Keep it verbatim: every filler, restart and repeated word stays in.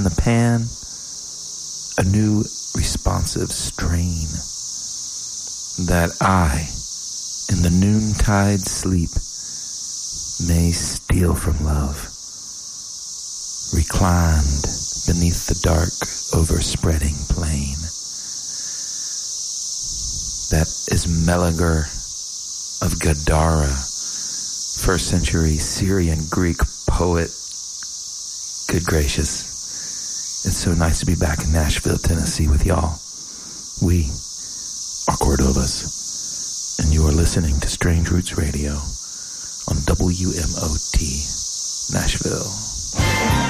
In the pan, a new responsive strain that I, in the noontide sleep, may steal from love, reclined beneath the dark overspreading plain. That is Meleager of Gadara, first century Syrian Greek poet. Good gracious. It's so nice to be back in Nashville, Tennessee with y'all. We are Cordovas, and you are listening to Strange Roots Radio on W M O T Nashville.